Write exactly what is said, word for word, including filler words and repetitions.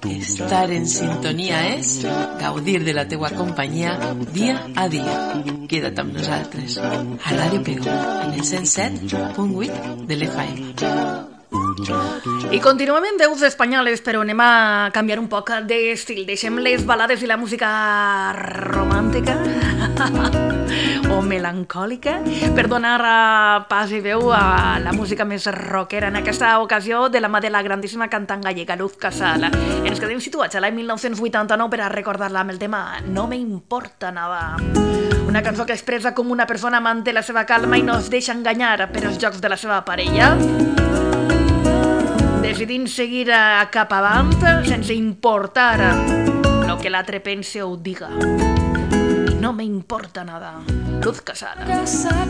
Estar en sintonia és gaudir de la teua companyia dia a dia. Queda't amb nosaltres a Ràdio Pego, en el cent set punt vuit de l'F M. I continuem en veus espanyoles, però anem a canviar un poc d'estil. Deixem les balades i la música romàntica o melancòlica per donar pas i veu a la música més rockera. En aquesta ocasió, de la mà de la grandíssima cantant gallega Luz Casal. Ens quedem situats a l'any mil nou-cents vuitanta-nou per a recordar-la amb el tema No me importa nada. Una cançó que expressa com una persona manté la seva calma i no es deixa enganyar per els jocs de la seva parella, decidint seguir cap avant sense importar lo que l'altre pense o diga. I no me importa nada. Luz Casal.